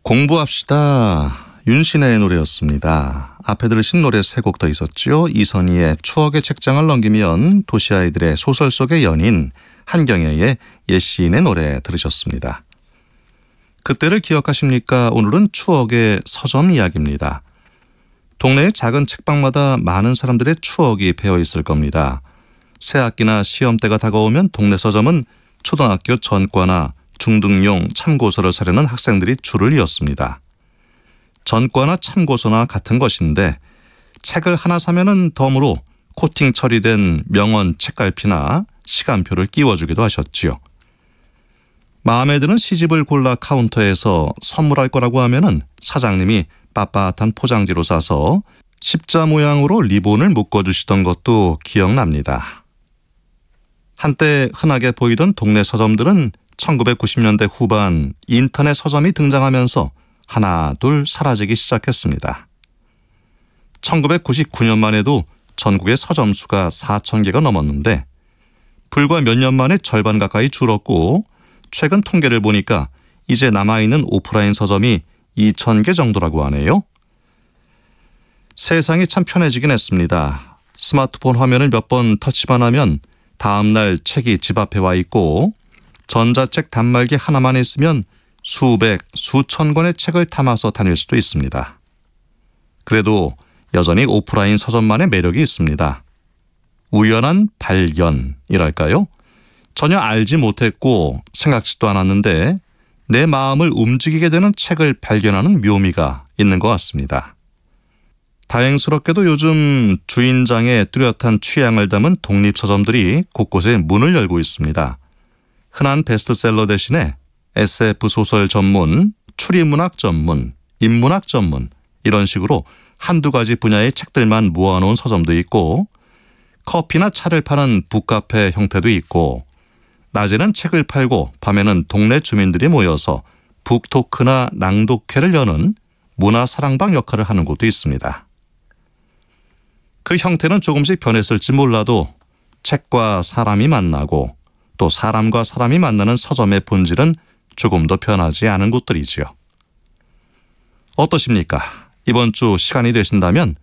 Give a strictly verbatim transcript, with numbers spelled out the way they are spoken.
공부합시다. 윤신혜의 노래였습니다. 앞에 들으신 노래 세 곡 더 있었죠. 이선희의 추억의 책장을 넘기면, 도시아이들의 소설 속의 연인 한경애의 옛 시인의 노래 들으셨습니다. 그때를 기억하십니까? 오늘은 추억의 서점 이야기입니다. 동네의 작은 책방마다 많은 사람들의 추억이 배어 있을 겁니다. 새학기나 시험때가 다가오면 동네 서점은 초등학교 전과나 중등용 참고서를 사려는 학생들이 줄을 이었습니다. 전과나 참고서나 같은 것인데 책을 하나 사면은 덤으로 코팅 처리된 명언 책갈피나 시간표를 끼워주기도 하셨지요. 마음에 드는 시집을 골라 카운터에서 선물할 거라고 하면은 사장님이 빳빳한 포장지로 싸서 십자 모양으로 리본을 묶어주시던 것도 기억납니다. 한때 흔하게 보이던 동네 서점들은 천구백구십 년대 후반 인터넷 서점이 등장하면서 하나 둘 사라지기 시작했습니다. 천구백구십구 년만 해도 전국의 서점 수가 사천 개가 넘었는데 불과 몇 년 만에 절반 가까이 줄었고, 최근 통계를 보니까 이제 남아있는 오프라인 서점이 이천 개 정도라고 하네요. 세상이 참 편해지긴 했습니다. 스마트폰 화면을 몇 번 터치만 하면 다음날 책이 집 앞에 와 있고, 전자책 단말기 하나만 있으면 수백, 수천 권의 책을 담아서 다닐 수도 있습니다. 그래도 여전히 오프라인 서점만의 매력이 있습니다. 우연한 발견이랄까요? 전혀 알지 못했고 생각지도 않았는데 내 마음을 움직이게 되는 책을 발견하는 묘미가 있는 것 같습니다. 다행스럽게도 요즘 주인장의 뚜렷한 취향을 담은 독립서점들이 곳곳에 문을 열고 있습니다. 흔한 베스트셀러 대신에 에스에프 소설 전문, 추리문학 전문, 인문학 전문, 이런 식으로 한두 가지 분야의 책들만 모아놓은 서점도 있고, 커피나 차를 파는 북카페 형태도 있고, 낮에는 책을 팔고 밤에는 동네 주민들이 모여서 북토크나 낭독회를 여는 문화사랑방 역할을 하는 곳도 있습니다. 그 형태는 조금씩 변했을지 몰라도 책과 사람이 만나고 또 사람과 사람이 만나는 서점의 본질은 조금도 변하지 않은 곳들이지요. 어떠십니까? 이번 주 시간이 되신다면